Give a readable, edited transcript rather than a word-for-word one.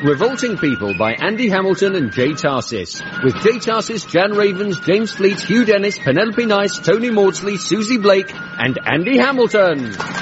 Revolting People by Andy Hamilton and Jay Tarsis. With Jay Tarsis, Jan Ravens, James Fleet, Hugh Dennis, Penelope Nice, Tony Maudsley, Susie Blake, and Andy Hamilton.